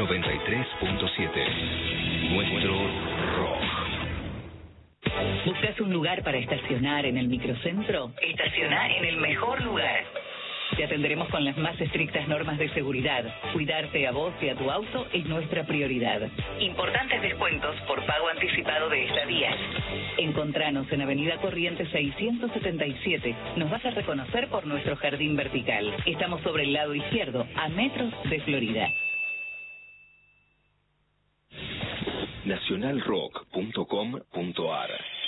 93.7. Nuestro rock. ¿Buscas un lugar para estacionar en el microcentro? Estacionar en el mejor lugar. Te atenderemos con las más estrictas normas de seguridad. Cuidarte a vos y a tu auto es nuestra prioridad. Importantes descuentos por pago anticipado de estadías. Encontranos en Avenida Corrientes 677. Nos vas a reconocer por nuestro jardín vertical. Estamos sobre el lado izquierdo, a metros de Florida. Nacionalrock.com.ar